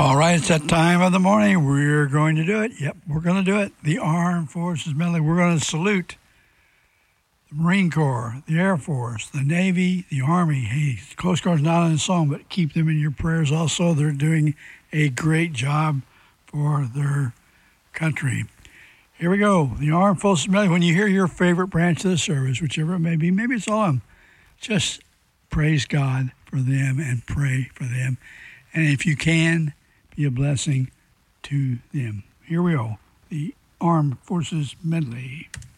All right, it's that time of the morning. We're going to do it. Yep, we're going to do it. The Armed Forces Medley. We're going to salute the Marine Corps, the Air Force, the Navy, the Army. Hey, Coast Guard's not in the song, but keep them in your prayers also. They're doing a great job for their country. Here we go. The Armed Forces Medley. When you hear your favorite branch of the service, whichever it may be, maybe it's all of them, just praise God for them and pray for them. And if you can, be a blessing to them. Here we go. The Armed Forces Medley.